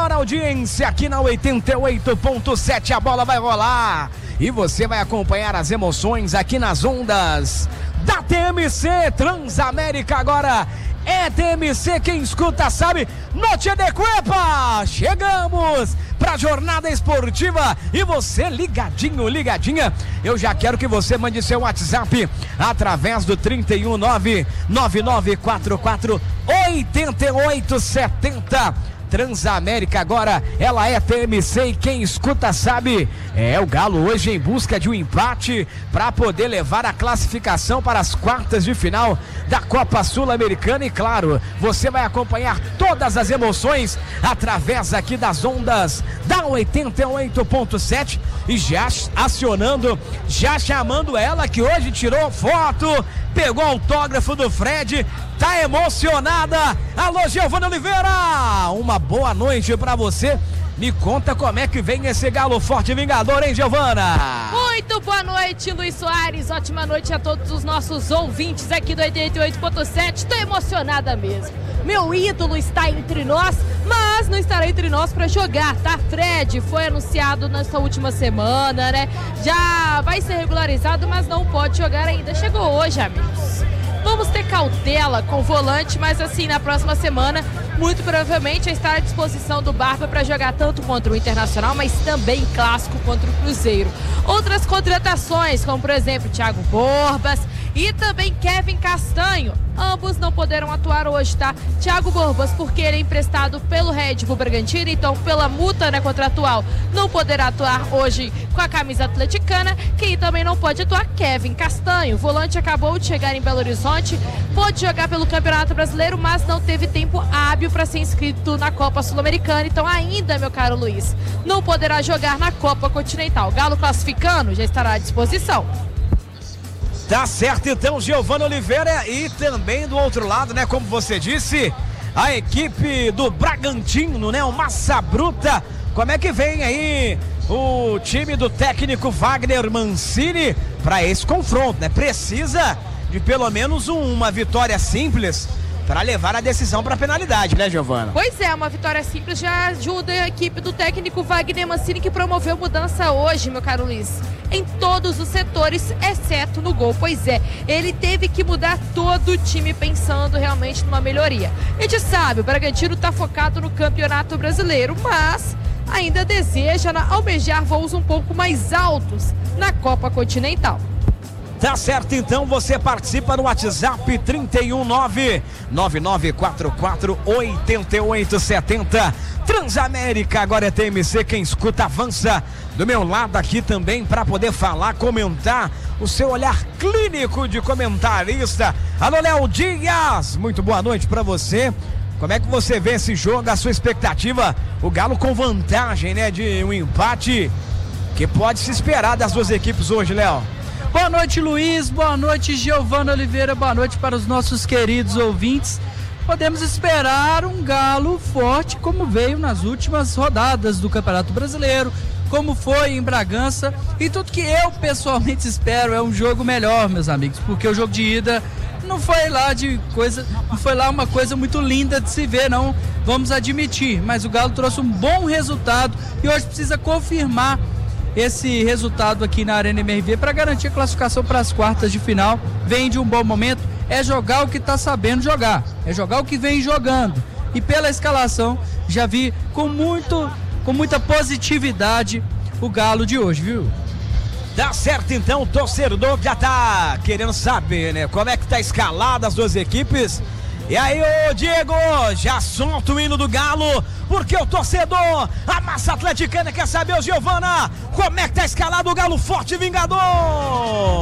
maior audiência aqui na 88.7. A bola vai rolar e você vai acompanhar as emoções aqui nas ondas da TMC. Transamérica agora é TMC, quem escuta sabe. Noite de Cuepa, chegamos pra jornada esportiva e você ligadinho, ligadinha. Eu já quero que você mande seu WhatsApp através do 31999448870. Transamérica agora, ela é TMC e quem escuta sabe. É o Galo hoje em busca de um empate para poder levar a classificação para as quartas de final da Copa Sul-Americana. E claro, você vai acompanhar todas as emoções através aqui das ondas da 88.7 e já acionando, já chamando ela que hoje tirou foto, pegou autógrafo do Fred, tá emocionada. Alô, Giovana Oliveira, uma boa noite pra você. Me conta como é que vem esse Galo forte vingador, hein, Giovana? Muito boa noite, Luiz Soares. Ótima noite a todos os nossos ouvintes aqui do 88.7. Tô emocionada mesmo. Meu ídolo está entre nós, mas não estará entre nós para jogar, tá? Fred foi anunciado nessa última semana, né? Já vai ser regularizado, mas não pode jogar ainda. Chegou hoje, amigos. Vamos ter cautela com o volante, mas assim, na próxima semana, muito provavelmente estará à disposição do Barba para jogar tanto contra o Internacional, mas também clássico contra o Cruzeiro. Outras contratações, como por exemplo, Thiago Borbas e também Kevin Castanho. Ambos não poderão atuar hoje, tá? Thiago Borbas, porque ele é emprestado pelo Red Bull Bragantino, então pela multa, né, contratual, não poderá atuar hoje com a camisa atleticana. Quem também não pode atuar, Kevin Castanho. O volante acabou de chegar em Belo Horizonte, pôde jogar pelo Campeonato Brasileiro, mas não teve tempo hábil para ser inscrito na Copa Sul-Americana. Então ainda, meu caro Luiz, não poderá jogar na Copa Continental. Galo classificando já estará à disposição. Tá certo então, Giovana Oliveira, e também do outro lado, né, como você disse, a equipe do Bragantino, né, o Massa Bruta. Como é que vem aí o time do técnico Wagner Mancini para esse confronto, né? Precisa de pelo menos uma vitória simples para levar a decisão para a penalidade, né, Giovana? Pois é, uma vitória simples já ajuda a equipe do técnico Wagner Mancini, que promoveu mudança hoje, meu caro Luiz, em todos os setores, exceto no gol. Pois é, ele teve que mudar todo o time pensando realmente numa melhoria. A gente sabe, o Bragantino está focado no Campeonato Brasileiro, mas ainda deseja almejar voos um pouco mais altos na Copa Continental. Tá certo, então você participa no WhatsApp 31999448870. Transamérica agora é TMC, quem escuta avança. Do meu lado aqui também para poder falar, comentar, o seu olhar clínico de comentarista. Alô, Léo Dias, muito boa noite para você. Como é que você vê esse jogo, a sua expectativa? O Galo com vantagem, né, de um empate que pode se esperar das duas equipes hoje, Léo. Boa noite, Luiz, boa noite, Giovana Oliveira, boa noite para os nossos queridos ouvintes. Podemos esperar um Galo forte como veio nas últimas rodadas do Campeonato Brasileiro, como foi em Bragança, e tudo que eu pessoalmente espero é um jogo melhor, meus amigos, porque o jogo de ida não foi lá uma coisa muito linda de se ver, não, vamos admitir, mas o Galo trouxe um bom resultado e hoje precisa confirmar esse resultado aqui na Arena MRV para garantir a classificação para as quartas de final. Vem de um bom momento, é jogar o que está sabendo jogar, é jogar o que vem jogando, e pela escalação já vi com muita positividade o Galo de hoje, viu? Tá certo então, o torcedor já tá querendo saber, né, como é que tá escalada as duas equipes. E aí, ô Diego, já solta o hino do Galo, porque o torcedor, a massa atleticana quer saber, ô Giovana, como é que tá escalado o Galo forte vingador?